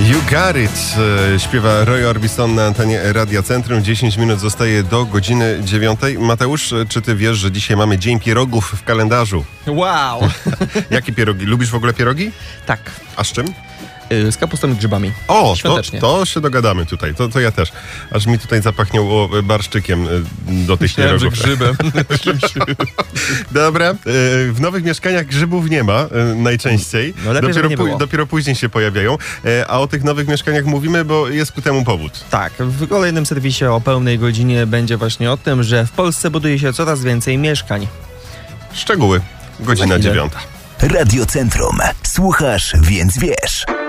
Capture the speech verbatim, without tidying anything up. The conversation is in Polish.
You Got It, śpiewa Roy Orbison na antenie Radia Centrum. dziesięć minut zostaje do godziny dziewiątej. Mateusz, czy ty wiesz, że dzisiaj mamy Dzień Pierogów w kalendarzu? Wow! Jakie pierogi? Lubisz w ogóle pierogi? Tak. A z czym? Yy, z kapustą i grzybami. O, to, świątecznie. to się dogadamy tutaj, to, to ja też. Aż mi tutaj zapachniało barszczykiem do tych Myślałem, pierogów. że grzybem. Dobra, w nowych mieszkaniach grzybów nie ma najczęściej. No lepiej, dopiero, żeby nie było. dopiero później się pojawiają. A o tych nowych mieszkaniach mówimy, bo jest ku temu powód. Tak, w kolejnym serwisie o pełnej godzinie będzie właśnie o tym, że w Polsce buduje się coraz więcej mieszkań. Szczegóły, godzina dziewiąta. Radio Centrum. Słuchasz, więc wiesz.